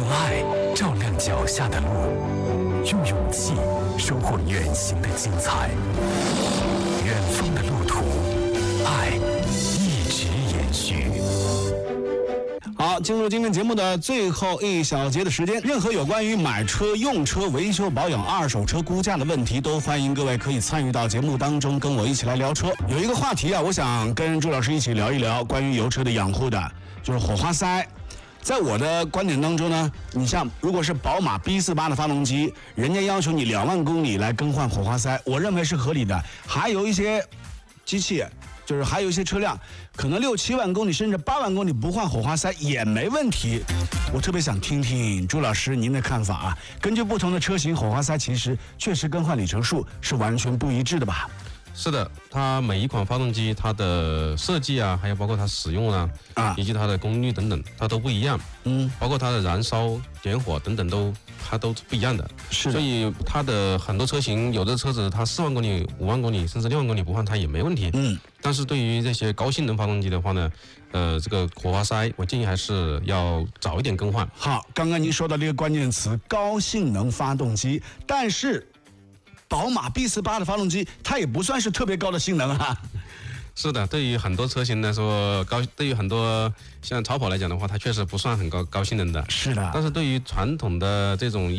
爱照亮脚下的路，用勇气收获远行的精彩。远方的路途，爱一直延续。 好，进入今天节目的最后一小节的时间，任何有关于买车、用车、维修保养、二手车估价的问题，都欢迎各位可以参与到节目当中，跟我一起来聊车。有一个话题啊，我想跟朱老师一起聊一聊关于油车的养护的，就是火花塞。在我的观点当中呢，你像如果是宝马 B48的发动机，人家要求你2万公里来更换火花塞，我认为是合理的。还有一些机器，就是还有一些车辆，可能6、7万公里甚至8万公里不换火花塞也没问题。我特别想听听朱老师您的看法啊。根据不同的车型，火花塞其实确实更换里程数是完全不一致的吧？ 是的，它每一款发动机它的设计啊，还有包括它使用啊，以及它的功率等等，它都不一样。包括它的燃烧、点火等等它都是不一样的。 是的。 所以它的很多车型，有的车子它4万公里、5万公里甚至6万公里不换它也没问题。但是对于这些高性能发动机的话呢，这个火花塞我建议还是要早一点更换。 好，刚刚您说到这个关键词高性能发动机，但是宝马 B48的发动机它也不算是特别高的性能啊。 是的，对于很多车型来说对于很多像超跑来讲的话，它确实不算很高性能的。 是的。 但是对于传统的这种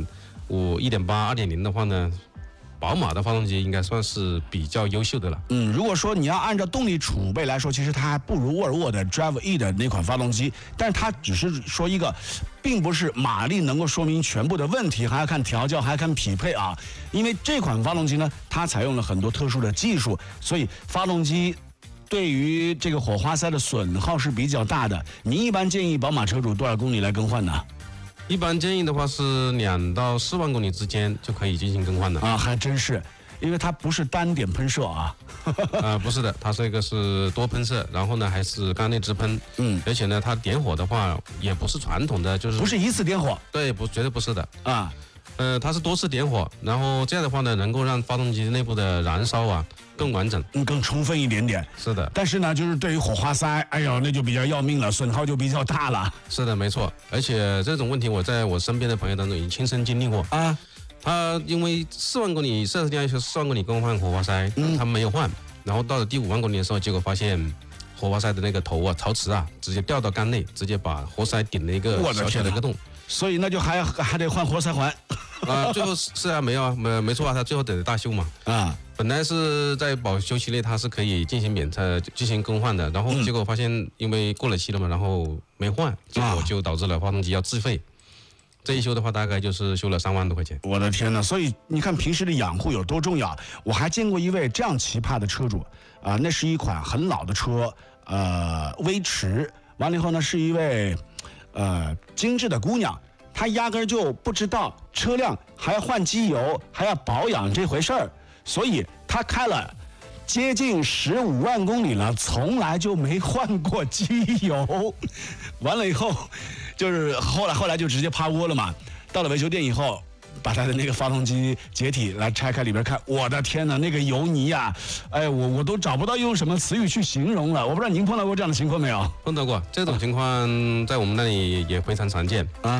1.5、1.8、2.0的话呢，宝马的发动机应该算是比较优秀的了。 如果说你要按照动力储备来说，其实它还不如沃尔沃的 Drive E 的那款发动机，但是它只是说一个，并不是马力能够说明全部的问题，还要看调教，还要看匹配啊。因为这款发动机呢，它采用了很多特殊的技术，所以发动机对于这个火花塞的损耗是比较大的。您一般建议宝马车主多少公里来更换呢？ 一般建议的话是2到4万公里之间就可以进行更换的。 还真是，因为它不是单点喷射啊。 不是的，它这个是多喷射，然后呢还是缸内直喷。而且呢它点火的话也不是传统的，就是不是一次点火。 对，绝对不是的啊。 它是多次点火，然后这样的话呢，能够让发动机内部的燃烧啊更完整， 更充分一点点。 是的。 但是呢，就是对于火花塞，哎呦，那就比较要命了，损耗就比较大了。 是的，没错。而且这种问题，我在我身边的朋友当中已经亲身经历过啊。他因为4万公里，4S店要求4万公里更换火花塞，他没有换，然后到了第5万公里的时候，结果发现火花塞的那个头啊、槽齿啊，直接掉到缸内，直接把活塞顶了一个小小的一个洞。 所以那就还得换活塞环。 最后是啊，没错啊，他最后得大修嘛。本来是在保修期内他是可以进行更换的，然后结果发现因为过了期了嘛，然后没换，结果就导致了发动机要自费。这一修的话，大概就是修了3万多块钱。 我的天哪！所以你看平时的养护有多重要。我还见过一位这样奇葩的车主那是一款很老的车，威驰。完了以后呢，是一位精致的姑娘。他压根就不知道车辆还要换机油，还要保养这回事儿，所以他开了接近15万公里了，从来就没换过机油。完了以后，就是后来就直接趴窝了嘛。到了维修店以后，把他的那个发动机解体来拆开里边看，我的天哪，那个油泥呀，我都找不到用什么词语去形容了。我不知道您碰到过这样的情况没有？ 碰到过这种情况，在我们那里也非常常见啊。